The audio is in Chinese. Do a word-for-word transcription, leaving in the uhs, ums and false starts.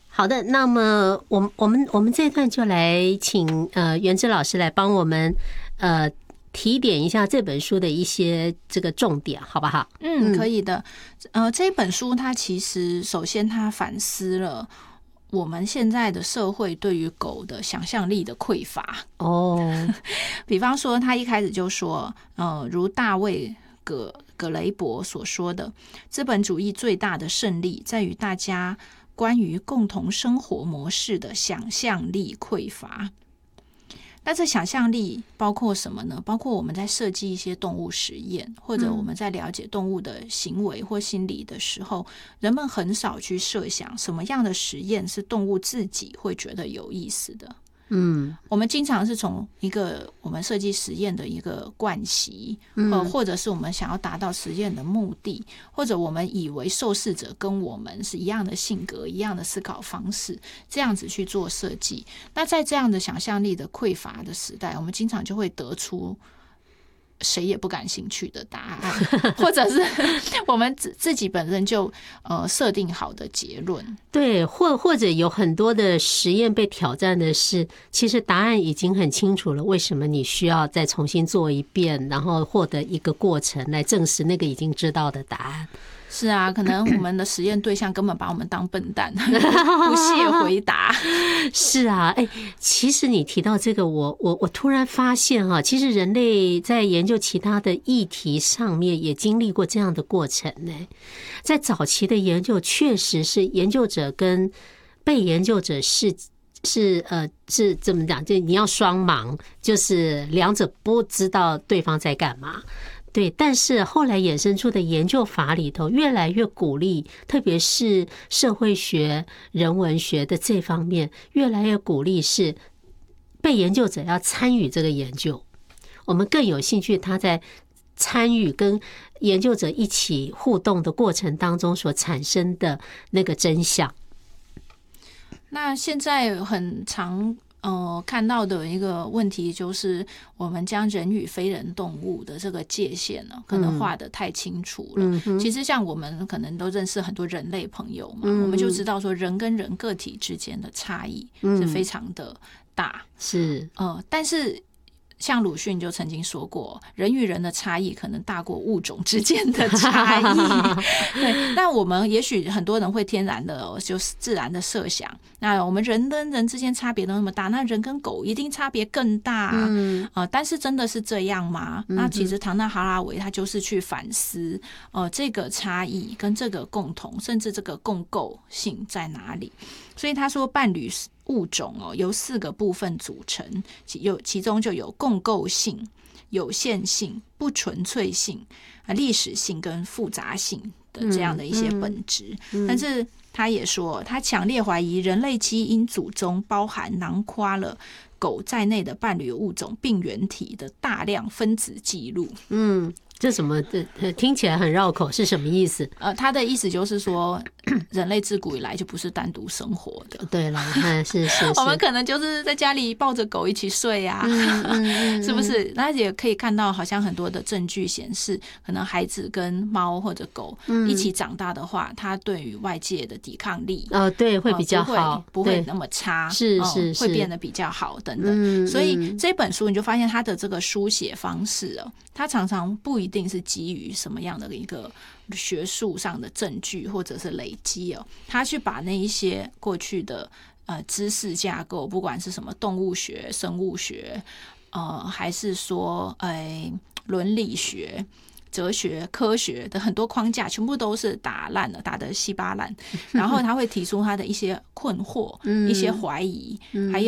好的，那么我们我们我们这一段就来请呃元之老师来帮我们呃提点一下这本书的一些这个重点，好不好？ 嗯，可以的。呃，这本书它其实首先它反思了我们现在的社会对于狗的想象力的匮乏哦。 比方说，他一开始就说，呃，如大卫葛葛雷伯所说的，资本主义最大的胜利在于大家关于共同生活模式的想象力匮乏。那这想象力包括什么呢？包括我们在设计一些动物实验，或者我们在了解动物的行为或心理的时候，人们很少去设想什么样的实验是动物自己会觉得有意思的。嗯，我们经常是从一个我们设计实验的一个惯习，嗯，或者是我们想要达到实验的目的，或者我们以为受试者跟我们是一样的性格、一样的思考方式，这样子去做设计。那在这样的想象力的匮乏的时代，我们经常就会得出谁也不感兴趣的答案，或者是我们自己本身就呃设定好的结论。 对，或或者有很多的实验被挑战的是，其实答案已经很清楚了，为什么你需要再重新做一遍，然后获得一个过程来证实那个已经知道的答案。 是啊，可能我们的实验对象根本把我们当笨蛋，不屑回答。 是啊，哎，其实你提到这个，我我我突然发现哈，其实人类在研究其他的议题上面也经历过这样的过程呢。在早期的研究，确实是研究者跟被研究者是是呃是怎么讲？就你要双盲，就是两者不知道对方在干嘛。对，但是后来衍生出的研究法里头，越来越鼓励，特别是社会学、人文学的这方面，越来越鼓励是被研究者要参与这个研究。我们更有兴趣他在参与跟研究者一起互动的过程当中所产生的那个真相。 那现在很常呃，看到的一个问题就是，我们将人与非人动物的这个界限呢，可能画得太清楚了。嗯、其实，像我们可能都认识很多人类朋友嘛，嗯、我们就知道说，人跟人个体之间的差异是非常的大。 嗯、是， 呃，但是。像鲁迅就曾经说过，人与人的差异可能大过物种之间的差异。对，那我们也许很多人会天然的，就是自然的设想，那我们人跟人之间差别都那么大，那人跟狗一定差别更大。嗯，呃，但是真的是这样吗？那其实唐纳哈拉维他就是去反思，呃，这个差异跟这个共同，甚至这个共构性在哪里？所以他说，伴侣物种哦由四个部分组成，其有其中就有共构性、有限性、不纯粹性、历史性跟复杂性的这样的一些本质。嗯嗯、但是他也说，他强烈怀疑人类基因组中包含囊括了狗在内的伴侣物种病原体的大量分子记录。嗯。 这什么？听起来很绕口，是什么意思？ 呃，他的意思就是说，人类自古以来就不是单独生活的。 对了，是是是， 我们可能就是在家里抱着狗一起睡啊，嗯嗯、是不是？那也可以看到，好像很多的证据显示，可能孩子跟猫或者狗一起长大的话，它对于外界的抵抗力， 哦，对，会比较好， 不会那么差， 是是是， 会变得比较好等等。嗯、所以这本书你就发现它的这个书写方式哦，它常常不一定是基于什么样的一个学术上的证据或者是累积哦，他去把那一些过去的呃知识架构，不管是什么动物学、生物学，呃，还是说哎伦理学、哲学、科学的很多框架，全部都是打烂了，打得稀巴烂。然后他会提出他的一些困惑、一些怀疑，还有。